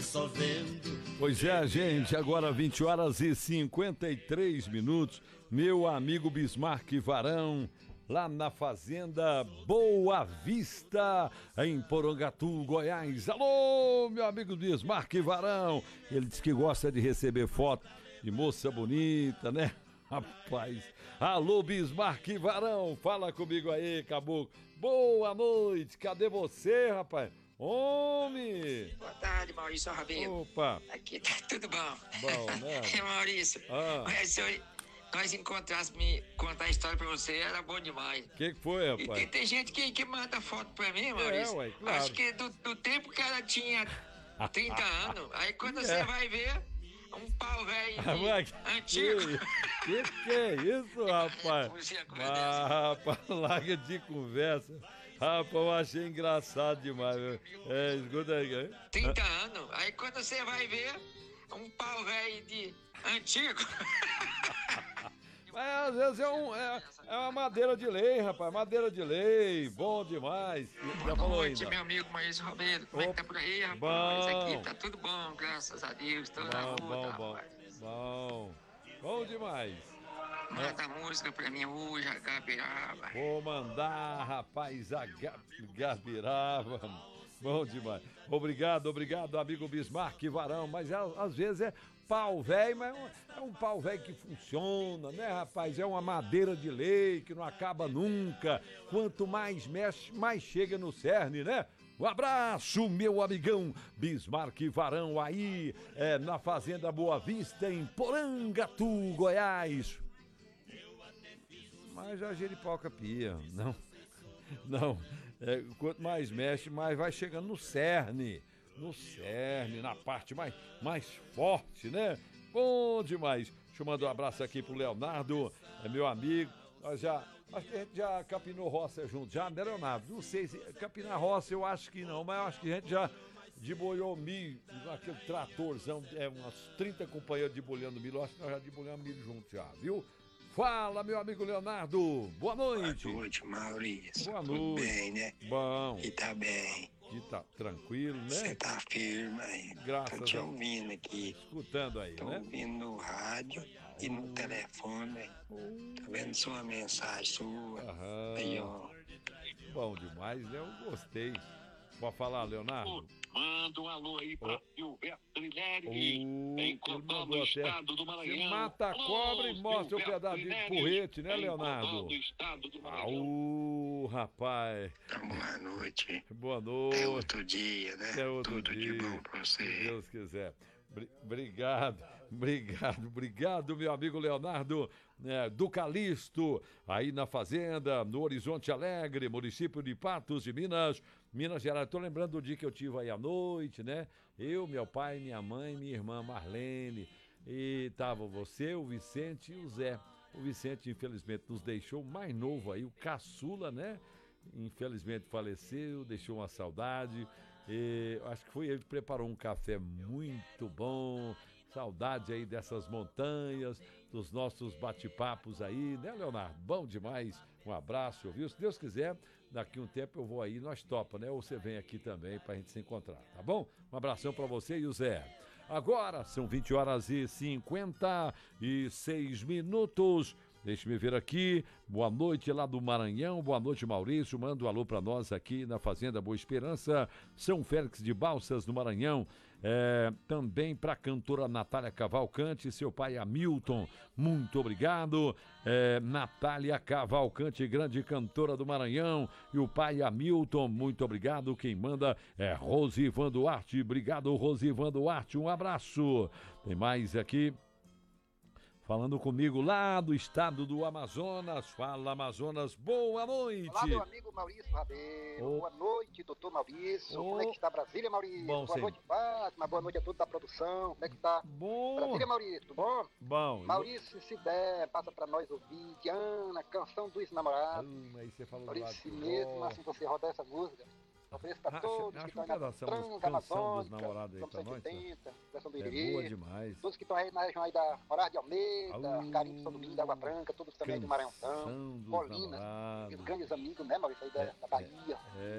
dissolvendo. Pois é, gente, agora 20 horas e 53 minutos. Meu amigo Bismarck Varão, lá na Fazenda Boa Vista, em Porangatu, Goiás. Alô, meu amigo Bismarck Varão. Ele diz que gosta de receber foto de moça bonita, né? Rapaz, alô Bismarck Varão, fala comigo aí, caboclo. Boa noite, cadê você, rapaz? Homem! Boa tarde, Maurício Rabelo. Opa! Aqui tá tudo bom. Bom, né? Maurício, Ah. se nós encontrássemos me contar a história pra você, era bom demais. O que foi, E rapaz? tem gente que manda foto pra mim, Maurício. ué, claro. Acho que do tempo que ela tinha 30 anos, aí quando você vai ver, um pau velho antigo. Que é isso, rapaz? Rapaz, larga de conversa. Rapaz, eu achei engraçado demais. Escuta aí. 30 anos, aí quando você vai ver, um pau velho antigo. Mas às vezes é uma madeira de lei, rapaz. Madeira de lei, bom demais. Já falou Boa noite, ainda. meu amigo Maurício Rabelo. Como é que tá por aí, rapaz? Bom. Aqui tá tudo bom, graças a Deus. Tô na luta, rapaz. Bom demais. Manda música pra mim hoje, a Gabiraba. Vou mandar, rapaz, a Gabiraba. Bom demais. Obrigado, amigo Bismarck Varão. Mas às vezes é pau velho, mas é um pau velho que funciona, né, rapaz? É uma madeira de lei que não acaba nunca. Quanto mais mexe, mais chega no cerne, né? Um abraço, meu amigão Bismarck Varão, aí na Fazenda Boa Vista, em Porangatu, Goiás. Mas a Jeripoca pia, não. Quanto mais mexe, mais vai chegando no cerne, na parte mais forte, né? Bom demais. Deixa eu mandar um abraço aqui pro Leonardo, meu amigo. Acho que a gente já capinou roça junto, já, né, Leonardo? Não sei se capinar roça, eu acho que não, mas eu acho que a gente já debolhou milho, aquele tratorzão, umas 30 companheiros debolhando milho, eu acho que nós já debolhamos milho junto já, viu? Fala, meu amigo Leonardo. Boa noite. Boa noite, Maurício. Boa Tudo noite. bem, né? Bom. E tá bem. E tá tranquilo, né? Você tá firme aí. Graças Tô te ouvindo aqui. Escutando aí, Tô né? ouvindo no rádio e no telefone. Tá vendo sua mensagem sua. Aham. Aí, ó. Bom demais, né? Eu gostei. Pode falar, Leonardo? Manda um alô aí pra Gilberto Trinelli, em Cordão, no estado do Maranhão. Você mata a cobra e mostra o pedaço de porrete, né, Leonardo? Do estado do Maranhão. Rapaz. Então, boa noite. Boa noite. É outro dia, né? É outro Tudo dia. de bom pra você. Se Deus quiser. Obrigado, meu amigo Leonardo, do Calixto, aí na Fazenda, no Horizonte Alegre, município de Patos de Minas Gerais. Tô lembrando do dia que eu tive aí à noite, né? Eu, meu pai, minha mãe, minha irmã Marlene, e tava você, o Vicente e o Zé. O Vicente, infelizmente, nos deixou mais novo aí, o caçula, né? Infelizmente faleceu, deixou uma saudade. Acho que foi ele que preparou um café muito bom. Saudade aí dessas montanhas, dos nossos bate-papos aí, né, Leonardo? Bom demais. Um abraço, viu? Se Deus quiser, daqui um tempo eu vou aí, nós topa, né? Ou você vem aqui também pra gente se encontrar, tá bom? Um abração pra você e o Zé. Agora são 20 horas e 56 minutos. Deixa-me ver aqui. Boa noite lá do Maranhão. Boa noite, Maurício. Manda um alô para nós aqui na Fazenda Boa Esperança, São Félix de Balsas, no Maranhão. Também para a cantora Natália Cavalcante, seu pai Hamilton. Muito obrigado. Natália Cavalcante, grande cantora do Maranhão. E o pai Hamilton, muito obrigado. Quem manda é Rosivan Duarte. Obrigado, Rosivan Duarte. Um abraço. Tem mais aqui. Falando comigo lá do estado do Amazonas. Fala, Amazonas, boa noite. Olá, meu amigo Maurício Rabelo. Boa noite, doutor Maurício. Como é que está Brasília, Maurício? Bom, noite, Fátima. Boa noite a todos da produção. Como é que está? Bom. Brasília, Maurício, tudo bom? Bom. Maurício, se der, passa para nós ouvir. Diana, Canção dos Namorados. Aí você falou Maurício, mesmo assim, você rodar essa música. Ofereço para todos que estão aí na Transamazônica, anos 80, versão do Iriri. Boa demais. Todos que estão aí na região aí da Horário de Almeida, Carimbo, São Domingos, da Água Branca, todos também do Maranhão, Colinas, grandes amigos, né, Maurício, aí da Bahia.